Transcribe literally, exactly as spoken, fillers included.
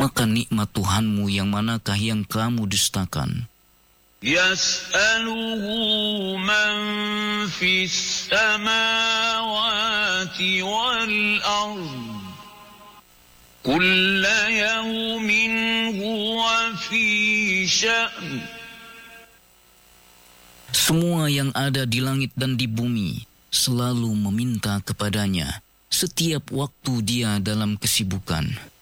Maka nikmat Tuhanmu yang manakah yang kamu dustakan? Yas'aluhu man fis samawati wal ard kulla yawmin huwa fi sya'n. Semua yang ada di langit dan di bumi selalu meminta kepadanya. Setiap waktu dia dalam kesibukan.